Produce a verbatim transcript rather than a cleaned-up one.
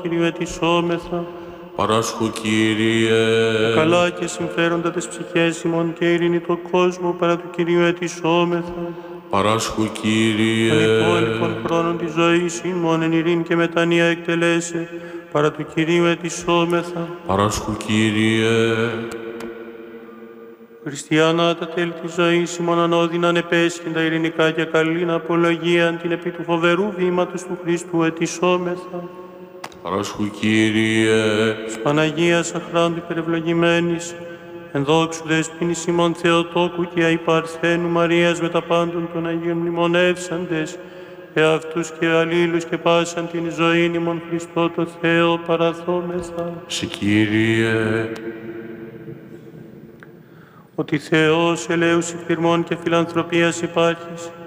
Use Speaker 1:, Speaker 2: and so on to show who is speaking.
Speaker 1: Κυρίου ετισόμεθα.
Speaker 2: Παράσχου, Κύριε.
Speaker 1: Τα καλά και συμφέροντα της ψυχές ημών και ειρήνη το κόσμο παρά του Κυρίου ετισόμεθα.
Speaker 2: Παράσχου, Κύριε.
Speaker 1: Τον υπόλοιπον χρόνων της ζωής ημών εν ειρήνη και μετανία εκτελέσε παρά του Κυρίου ετισόμεθα.
Speaker 2: Παράσχου, Κύριε.
Speaker 1: Χριστιανά τα τέλη της ζωής ημών ανώδυναν επέσχυντα ειρηνικά και καλήν απολογίαν την επί του φοβερού βήματος του Χριστού ετισόμεθα.
Speaker 2: Παράσχου, Κύριε.
Speaker 1: Της Παναγίας αχράντου υπερευλογημένης, εν δόξου δεσποίνης ημών Θεοτόκου και αϊπαρθένου Μαρίας με τα πάντων των Αγίων μνημονεύσαντες, εαυτούς και αλλήλους και πάσαν την ζωήν ημών Χριστό το Θεό παραθόμεθα.
Speaker 2: Σε, Κύριε.
Speaker 1: Ότι Θεός ελέους υφηρμών και φιλανθρωπίας υπάρχεις,